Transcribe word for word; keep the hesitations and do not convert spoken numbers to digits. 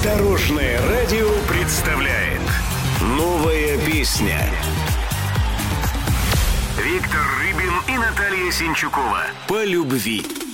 Дорожное радио представляет новая песня. Виктор Рыбин и Наталья Синчукова. По любви.